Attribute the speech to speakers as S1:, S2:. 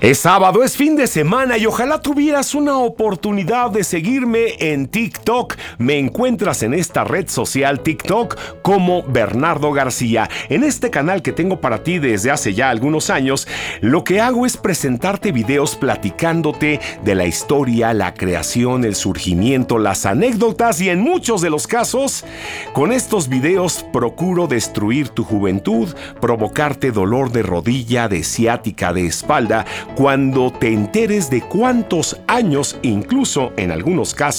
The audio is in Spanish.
S1: Es sábado, es fin de semana y ojalá tuvieras una oportunidad de seguirme en TikTok. Me encuentras en esta red social TikTok como Bernardo García. En este canal que tengo para ti desde hace ya algunos años, lo que hago es presentarte videos platicándote de la historia, la creación, el surgimiento, las anécdotas y en muchos de los casos, con estos videos procuro destruir tu juventud, provocarte dolor de rodilla, de ciática, de espalda, cuando te enteres de cuántos años, incluso en algunos casos,